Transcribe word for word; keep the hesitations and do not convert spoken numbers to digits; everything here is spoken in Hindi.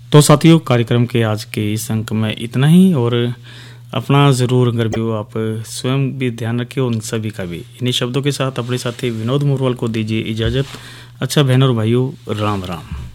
तो साथियों, कार्यक्रम के आज के इस अंक में इतना ही। और अपना ज़रूर अगर भी हो आप स्वयं भी ध्यान रखिए, उन सभी का भी। इन्हीं शब्दों के साथ अपने साथी विनोद मोरवाल को दीजिए इजाज़त। अच्छा बहनों और भाइयों, राम राम।